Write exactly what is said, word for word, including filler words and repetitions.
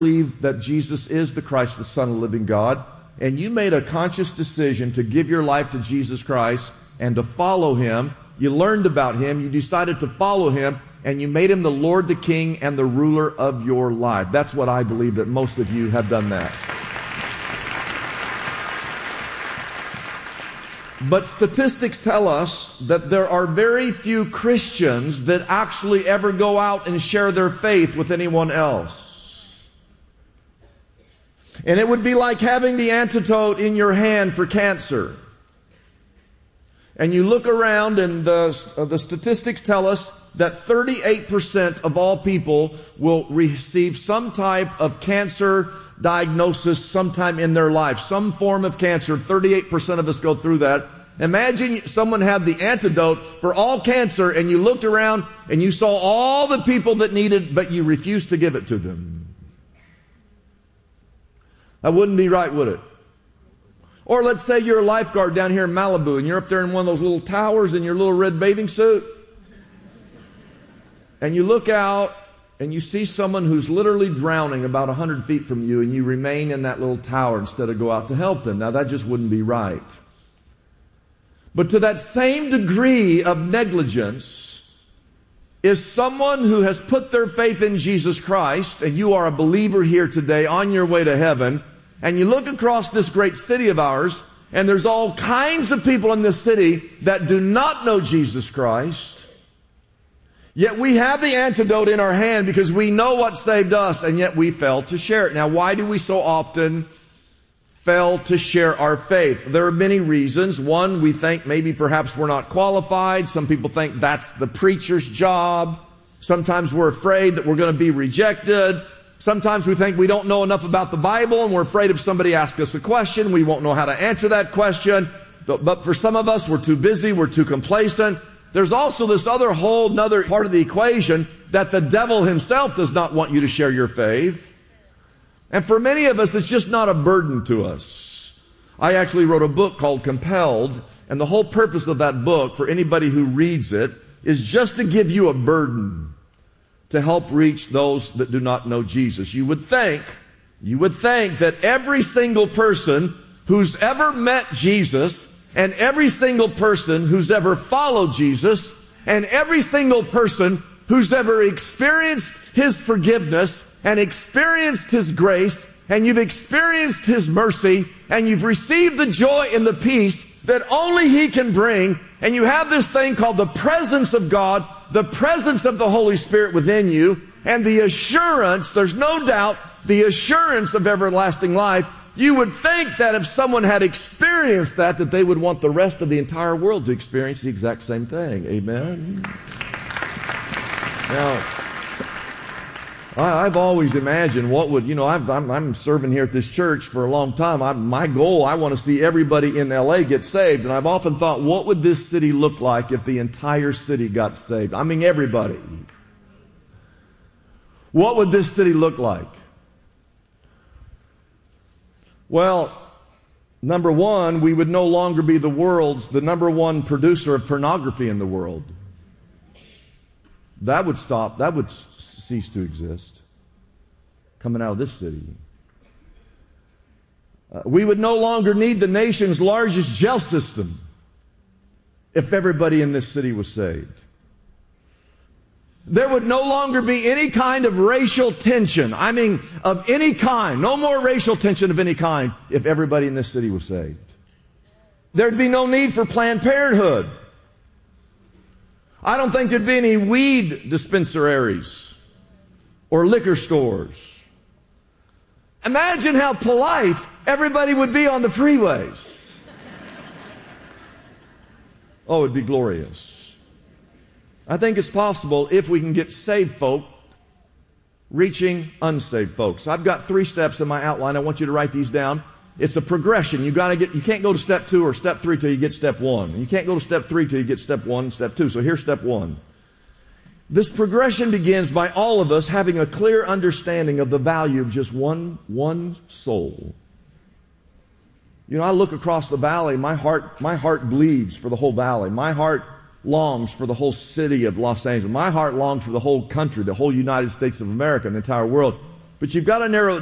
believe that Jesus is the Christ, the Son of the living God, and you made a conscious decision to give your life to Jesus Christ and to follow Him, you learned about Him, you decided to follow Him, and you made Him the Lord, the King, and the ruler of your life. That's what I believe, that most of you have done that. But statistics tell us that there are very few Christians that actually ever go out and share their faith with anyone else. And it would be like having the antidote in your hand for cancer. And you look around and the, uh, the statistics tell us that thirty-eight percent of all people will receive some type of cancer diagnosis sometime in their life. Some form of cancer. thirty-eight percent of us go through that. Imagine someone had the antidote for all cancer and you looked around and you saw all the people that need it, but you refused to give it to them. That wouldn't be right, would it? Or let's say you're a lifeguard down here in Malibu and you're up there in one of those little towers in your little red bathing suit. And you look out and you see someone who's literally drowning about one hundred feet from you, and you remain in that little tower instead of go out to help them. Now that just wouldn't be right. But to that same degree of negligence is someone who has put their faith in Jesus Christ, and you are a believer here today on your way to heaven, and you look across this great city of ours, and there's all kinds of people in this city that do not know Jesus Christ. Yet we have the antidote in our hand because we know what saved us, and yet we fail to share it. Now, why do we so often fail to share our faith? There are many reasons. One, we think maybe perhaps we're not qualified. Some people think that's the preacher's job. Sometimes we're afraid that we're going to be rejected. Sometimes we think we don't know enough about the Bible, and we're afraid if somebody asks us a question, we won't know how to answer that question. But for some of us, we're too busy, we're too complacent. There's also this other whole other part of the equation that the devil himself does not want you to share your faith. And for many of us, it's just not a burden to us. I actually wrote a book called Compelled, and the whole purpose of that book, for anybody who reads it, is just to give you a burden to help reach those that do not know Jesus. You would think, you would think that every single person who's ever met Jesus, and every single person who's ever followed Jesus, and every single person who's ever experienced His forgiveness and experienced His grace, and you've experienced His mercy, and you've received the joy and the peace that only He can bring, and you have this thing called the presence of God, the presence of the Holy Spirit within you, and the assurance, there's no doubt, the assurance of everlasting life. You would think that if someone had experienced that, that they would want the rest of the entire world to experience the exact same thing. Amen? Now, I've always imagined what would, you know, I've, I'm, I'm serving here at this church for a long time. I, my goal, I want to see everybody in L A get saved. And I've often thought, what would this city look like if the entire city got saved? I mean, everybody. What would this city look like? Well, number one, we would no longer be the world's, the number one producer of pornography in the world. That would stop, that would cease to exist coming out of this city. Uh, we would no longer need the nation's largest jail system if everybody in this city was saved. There would no longer be any kind of racial tension. I mean, of any kind. No more racial tension of any kind if everybody in this city was saved. There'd be no need for Planned Parenthood. I don't think there'd be any weed dispensaries or liquor stores. Imagine how polite everybody would be on the freeways. Oh, it'd be glorious. I think it's possible if we can get saved folk reaching unsaved folks. I've got three steps in my outline. I want you to write these down. It's a progression. You got to get. You can't go to step two or step three till you get step one. You can't go to step three till you get step one and step two. So here's step one. This progression begins by all of us having a clear understanding of the value of just one one soul. You know, I look across the valley. My heart, my heart bleeds for the whole valley. My heart longs for the whole city of Los Angeles. My heart longs for the whole country, the whole United States of America, and the entire world. But you've got to narrow